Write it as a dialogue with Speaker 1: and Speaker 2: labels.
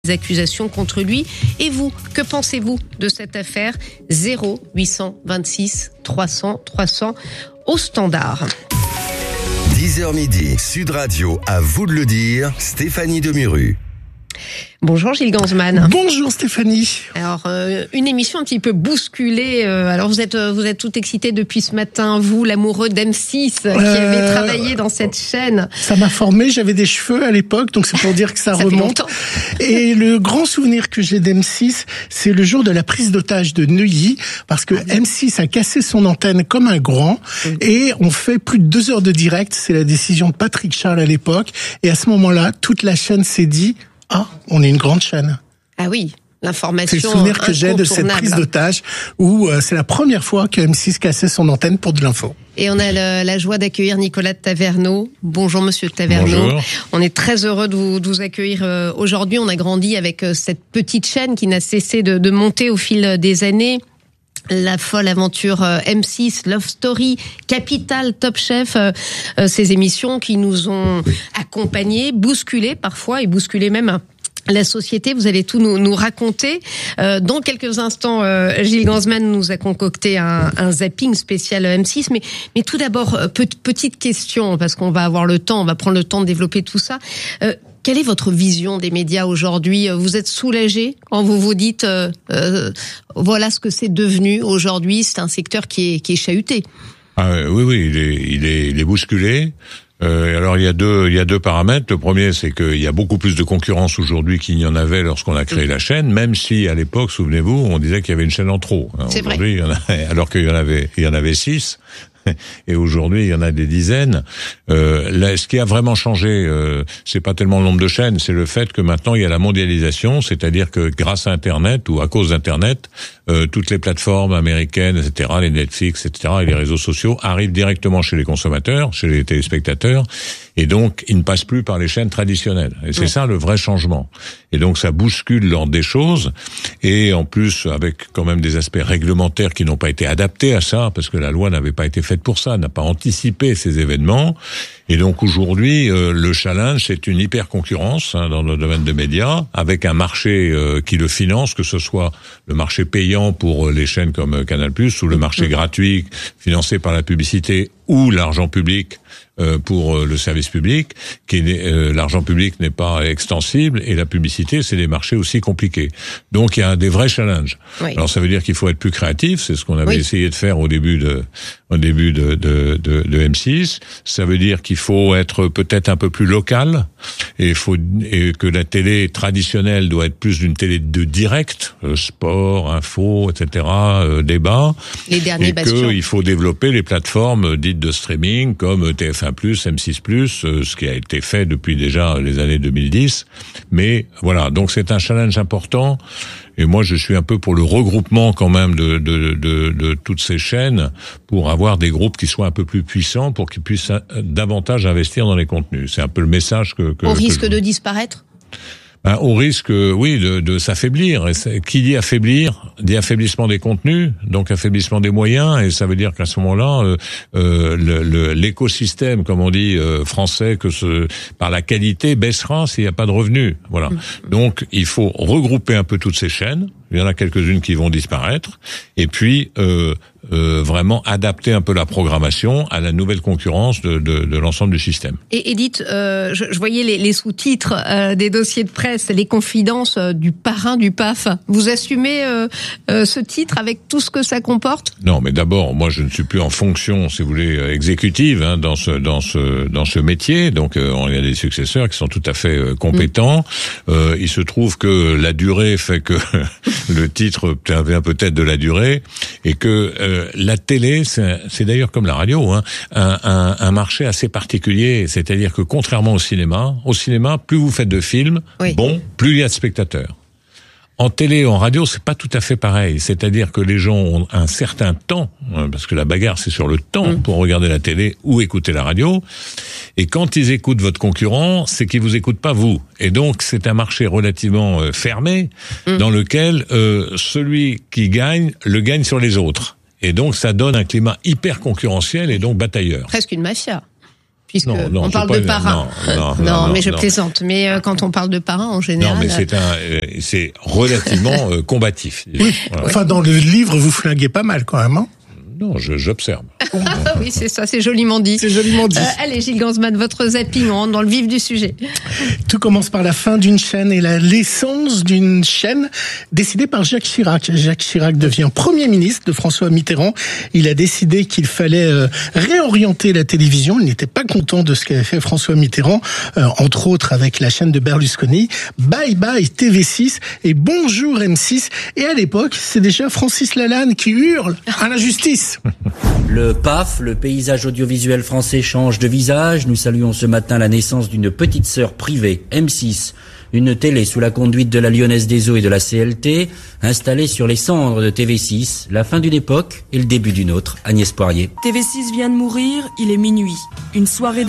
Speaker 1: accusations contre lui. Et vous, que pensez-vous de cette affaire? 0826 300 300 au standard.
Speaker 2: 10h midi, Sud Radio, à vous de le dire, Stéphanie Demuru.
Speaker 1: Bonjour Gilles Gansman.
Speaker 3: Bonjour Stéphanie.
Speaker 1: Alors une émission un petit peu bousculée. Alors vous êtes tout excité depuis ce matin, vous l'amoureux d'M6 qui avait travaillé dans cette chaîne.
Speaker 3: Ça m'a formé, j'avais des cheveux à l'époque, donc c'est pour dire que ça remonte. Et le grand souvenir que j'ai d'M6, c'est le jour de la prise d'otage de Neuilly, parce que M6 a cassé son antenne comme un grand, et on fait plus de 2 heures de direct. C'est la décision de Patrick Charles à l'époque, et à ce moment-là, toute la chaîne s'est dit: ah, on est une grande chaîne.
Speaker 1: Ah oui, l'information.
Speaker 3: C'est le souvenir que j'ai de cette prise d'otage où c'est la première fois que M6 cassait son antenne pour de l'info.
Speaker 1: Et on a la joie d'accueillir Nicolas de Taverneau. Bonjour Monsieur de Taverneau.
Speaker 4: Bonjour.
Speaker 1: On est très heureux de vous accueillir aujourd'hui. On a grandi avec cette petite chaîne qui n'a cessé de monter au fil des années. La folle aventure M6, Love Story, Capital, Top Chef, ces émissions qui nous ont accompagnés, bousculés parfois et bousculés même la société. Vous allez tout nous raconter. Dans quelques instants, Gilles Gansman nous a concocté un zapping spécial M6. Mais tout d'abord, petite question, parce qu'on va avoir le temps, on va prendre le temps de développer tout ça. Quelle est votre vision des médias aujourd'hui? Vous êtes soulagé quand vous vous dites voilà ce que c'est devenu aujourd'hui? C'est un secteur qui est chahuté.
Speaker 4: Ah, oui, il est bousculé. Alors il y a deux paramètres. Le premier, c'est qu'il y a beaucoup plus de concurrence aujourd'hui qu'il n'y en avait lorsqu'on a créé la chaîne, même si à l'époque, souvenez-vous, on disait qu'il y avait une chaîne en trop.
Speaker 1: C'est
Speaker 4: aujourd'hui, vrai. Alors qu'il y en avait 6. Et aujourd'hui, il y en a des dizaines. Là, ce qui a vraiment changé, c'est pas tellement le nombre de chaînes, c'est le fait que maintenant il y a la mondialisation, c'est-à-dire que grâce à Internet ou à cause d'Internet, toutes les plateformes américaines, etc., les Netflix, etc., et les réseaux sociaux arrivent directement chez les consommateurs, chez les téléspectateurs, et donc ils ne passent plus par les chaînes traditionnelles. Et c'est ça le vrai changement. Et donc ça bouscule l'ordre des choses, et en plus avec quand même des aspects réglementaires qui n'ont pas été adaptés à ça, parce que la loi n'avait pas été faite pour ça, n'a pas anticipé ces événements. Et donc aujourd'hui, le challenge, c'est une hyper concurrence dans le domaine des médias, avec un marché qui le finance, que ce soit le marché payant pour les chaînes comme Canal+, ou le marché gratuit financé par la publicité, ou l'argent public pour le service public. L'argent public n'est pas extensible, et la publicité, c'est des marchés aussi compliqués. Donc il y a des vrais challenges. Oui. Alors ça veut dire qu'il faut être plus créatif, c'est ce qu'on avait essayé de faire au début de M6. Ça veut dire qu'il faut être peut-être un peu plus local, et que la télé traditionnelle doit être plus d'une télé de direct, sport, info, etc., débat.
Speaker 1: Les derniers bastions.
Speaker 4: Et qu'il faut développer les plateformes dites de streaming comme TF1+, M6+, ce qui a été fait depuis déjà les années 2010. Mais voilà, donc c'est un challenge important. Et moi, je suis un peu pour le regroupement quand même de toutes ces chaînes, pour avoir des groupes qui soient un peu plus puissants, pour qu'ils puissent davantage investir dans les contenus. C'est un peu le message que
Speaker 1: on risque de disparaître.
Speaker 4: Au risque, oui, de s'affaiblir. Et qui dit affaiblir, dit affaiblissement des contenus, donc affaiblissement des moyens, et ça veut dire qu'à ce moment-là, l'écosystème, comme on dit, français, par la qualité, baissera s'il n'y a pas de revenus. Voilà. Donc, il faut regrouper un peu toutes ces chaînes. Il y en a quelques-unes qui vont disparaître. Et puis, vraiment adapter un peu la programmation à la nouvelle concurrence de l'ensemble du système.
Speaker 1: Et Edith, je voyais les sous-titres des dossiers de presse, les confidences du parrain du PAF. Vous assumez ce titre avec tout ce que ça comporte?
Speaker 4: Non, mais d'abord, moi, je ne suis plus en fonction, si vous voulez, exécutive dans ce métier. Donc, il y a des successeurs qui sont tout à fait compétents. Il se trouve que la durée fait que le titre vient peut-être de la durée, et que la télé, c'est d'ailleurs comme la radio, un marché assez particulier. C'est-à-dire que contrairement au cinéma, plus vous faites de films, plus il y a de spectateurs. En télé, en radio, c'est pas tout à fait pareil. C'est-à-dire que les gens ont un certain temps, parce que la bagarre, c'est sur le temps pour regarder la télé ou écouter la radio. Et quand ils écoutent votre concurrent, c'est qu'ils vous écoutent pas vous. Et donc, c'est un marché relativement fermé, dans lequel celui qui gagne, le gagne sur les autres. Et donc, ça donne un climat hyper concurrentiel et donc batailleur.
Speaker 1: Presque une mafia. puisque on parle de parrain. Non, mais je plaisante. Mais quand on parle de parrain, en général...
Speaker 4: Non, mais c'est relativement combatif.
Speaker 3: Oui. Voilà. Enfin, dans le livre, vous flinguez pas mal quand même, hein?
Speaker 4: Non, j'observe.
Speaker 1: Oui, c'est ça, c'est joliment dit.
Speaker 3: C'est joliment dit.
Speaker 1: Allez, Gilles Gansman, votre zapping, on rentre dans le vif du sujet.
Speaker 3: Tout commence par la fin d'une chaîne et l'essence d'une chaîne décidée par Jacques Chirac. Jacques Chirac devient Premier ministre de François Mitterrand. Il a décidé qu'il fallait réorienter la télévision. Il n'était pas content de ce qu'avait fait François Mitterrand, entre autres avec la chaîne de Berlusconi. Bye bye TV6 et bonjour M6. Et à l'époque, c'est déjà Francis Lalanne qui hurle à la justice.
Speaker 5: Le PAF, le paysage audiovisuel français, change de visage. Nous saluons ce matin la naissance d'une petite sœur privée, M6, une télé sous la conduite de la Lyonnaise des Eaux et de la CLT, installée sur les cendres de TV6, la fin d'une époque et le début d'une autre. Agnès Poirier.
Speaker 6: TV6 vient de mourir, il est minuit. Une soirée